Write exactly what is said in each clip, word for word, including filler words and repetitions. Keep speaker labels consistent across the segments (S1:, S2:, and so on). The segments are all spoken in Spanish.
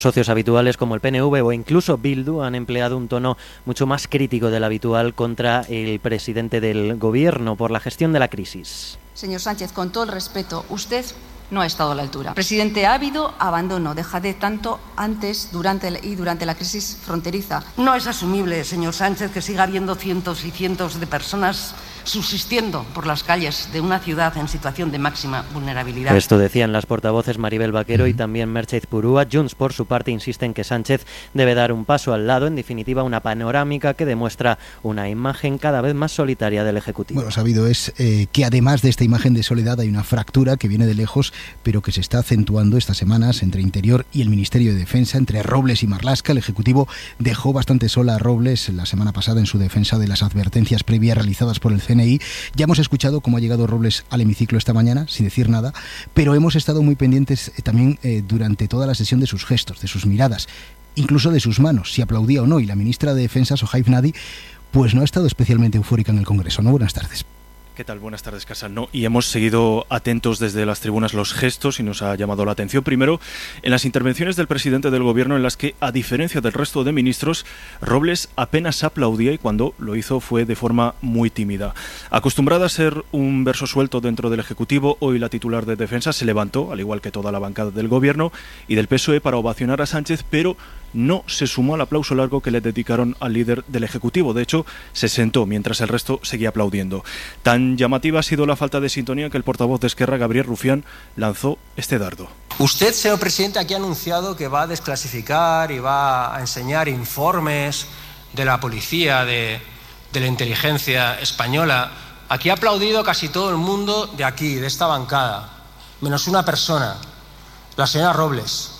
S1: Socios habituales como el P N V o incluso Bildu han empleado un tono mucho más crítico del habitual contra el presidente del gobierno por la gestión de la crisis.
S2: Señor Sánchez, con todo el respeto, usted no ha estado a la altura. Presidente, ha habido abandono, dejadez tanto antes, durante y durante la crisis fronteriza.
S3: No es asumible, señor Sánchez, que siga habiendo cientos y cientos de personas subsistiendo por las calles de una ciudad en situación de máxima vulnerabilidad.
S1: Esto decían las portavoces Maribel Vaquero y también Merche Purúa. Junts, por su parte, insiste en que Sánchez debe dar un paso al lado, en definitiva una panorámica que demuestra una imagen cada vez más solitaria del Ejecutivo.
S4: Bueno, sabido es eh, que además de esta imagen de soledad hay una fractura que viene de lejos, pero que se está acentuando estas semanas entre Interior y el Ministerio de Defensa, entre Robles y Marlaska. El Ejecutivo dejó bastante sola a Robles la semana pasada en su defensa de las advertencias previas realizadas por el C N I. Ya hemos escuchado cómo ha llegado Robles al hemiciclo esta mañana, sin decir nada, pero hemos estado muy pendientes eh, también eh, durante toda la sesión de sus gestos, de sus miradas, incluso de sus manos, si aplaudía o no. Y la ministra de Defensa, Sohaib Nadi, pues no ha estado especialmente eufórica en el Congreso. ¿No? Buenas tardes.
S5: ¿Qué tal? Buenas tardes, Casal. No, y hemos seguido atentos desde las tribunas los gestos y nos ha llamado la atención primero en las intervenciones del presidente del gobierno, en las que, a diferencia del resto de ministros, Robles apenas aplaudía y cuando lo hizo fue de forma muy tímida. Acostumbrada a ser un verso suelto dentro del Ejecutivo, hoy la titular de Defensa se levantó, al igual que toda la bancada del gobierno y del P S O E, para ovacionar a Sánchez, pero no se sumó al aplauso largo que le dedicaron al líder del Ejecutivo. De hecho, se sentó mientras el resto seguía aplaudiendo. Tan llamativa ha sido la falta de sintonía que el portavoz de Esquerra, Gabriel Rufián, lanzó este dardo.
S6: Usted, señor presidente, aquí ha anunciado que va a desclasificar y va a enseñar informes de la policía, de, de la inteligencia española. Aquí ha aplaudido casi todo el mundo de aquí, de esta bancada, menos una persona, la señora Robles.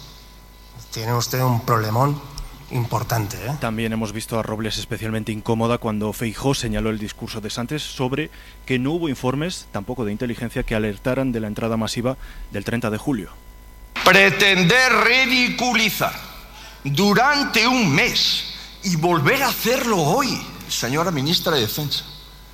S6: Tiene usted un problemón importante, ¿eh?
S5: También hemos visto a Robles especialmente incómoda cuando Feijóo señaló el discurso de Sánchez sobre que no hubo informes, tampoco de inteligencia, que alertaran de la entrada masiva del treinta de julio.
S7: Pretender ridiculizar durante un mes y volver a hacerlo hoy, señora ministra de Defensa,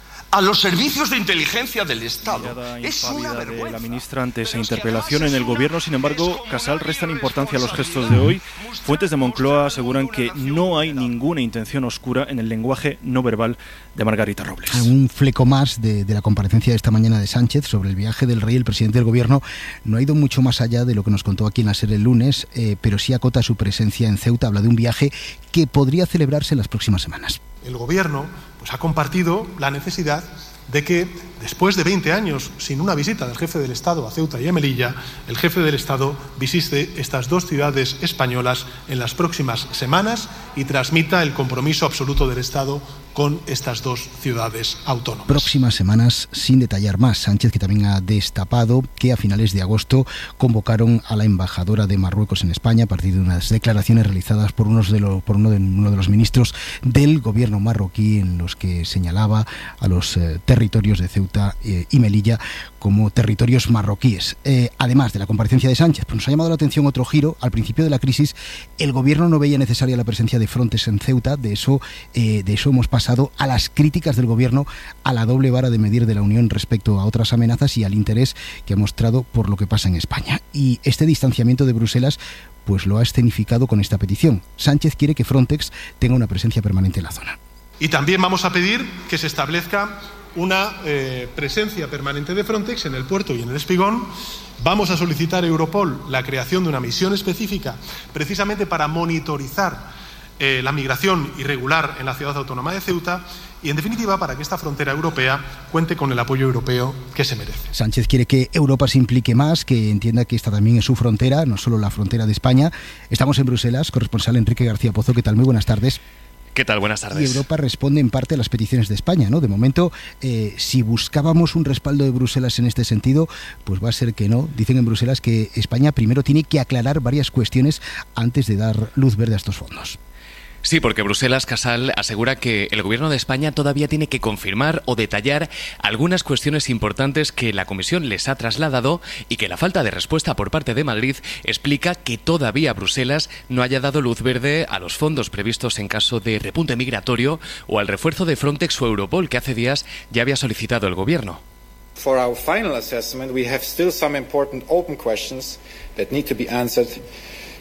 S7: a los servicios de inteligencia del Estado. Es una vergüenza.
S5: De la ministra ante esa interpelación en el gobierno. Sin embargo, Casal, restan importancia a los gestos de hoy. Fuentes de Moncloa aseguran que no hay ninguna intención oscura en el lenguaje no verbal de Margarita Robles.
S4: Un fleco más de, de la comparecencia de esta mañana de Sánchez sobre el viaje del rey. El presidente del gobierno no ha ido mucho más allá de lo que nos contó aquí en la SER el lunes, eh, pero sí acota su presencia en Ceuta. Habla de un viaje que podría celebrarse en las próximas semanas.
S8: El gobierno pues, ha compartido la necesidad de que, después de veinte años sin una visita del jefe del Estado a Ceuta y a Melilla, el jefe del Estado visite estas dos ciudades españolas en las próximas semanas y transmita el compromiso absoluto del Estado con estas dos ciudades autónomas.
S4: Próximas semanas, sin detallar más. Sánchez, que también ha destapado que a finales de agosto convocaron a la embajadora de Marruecos en España a partir de unas declaraciones realizadas por, unos de los, por uno, de, uno de los ministros del gobierno marroquí, en los que señalaba a los eh, territorios de Ceuta eh, y Melilla como territorios marroquíes. Eh, además de la comparecencia de Sánchez, pues nos ha llamado la atención otro giro. Al principio de la crisis, el gobierno no veía necesaria la presencia de Frontex en Ceuta. De eso, eh, de eso hemos pasado a las críticas del gobierno a la doble vara de medir de la Unión respecto a otras amenazas y al interés que ha mostrado por lo que pasa en España. Y este distanciamiento de Bruselas pues lo ha escenificado con esta petición. Sánchez quiere que Frontex tenga una presencia permanente en la zona.
S8: Y también vamos a pedir que se establezca una eh, presencia permanente de Frontex en el puerto y en el Espigón. Vamos a solicitar a Europol la creación de una misión específica precisamente para monitorizar eh, la migración irregular en la ciudad autónoma de Ceuta y, en definitiva, para que esta frontera europea cuente con el apoyo europeo que se merece.
S4: Sánchez quiere que Europa se implique más, que entienda que esta también es su frontera, no solo la frontera de España. Estamos en Bruselas, corresponsal Enrique García Pozo. ¿Qué tal? Muy buenas tardes.
S9: ¿Qué tal? Buenas tardes.
S4: Y Europa responde en parte a las peticiones de España, ¿no? De momento, eh, si buscábamos un respaldo de Bruselas en este sentido, pues va a ser que no. Dicen en Bruselas que España primero tiene que aclarar varias cuestiones antes de dar luz verde a estos fondos.
S9: Sí, porque Bruselas, Casal, asegura que el Gobierno de España todavía tiene que confirmar o detallar algunas cuestiones importantes que la Comisión les ha trasladado y que la falta de respuesta por parte de Madrid explica que todavía Bruselas no haya dado luz verde a los fondos previstos en caso de repunte migratorio o al refuerzo de Frontex o Europol que hace días ya había solicitado el Gobierno.
S10: For our final assessment, we have still some important open questions that need to be answered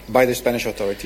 S10: by the Spanish authorities.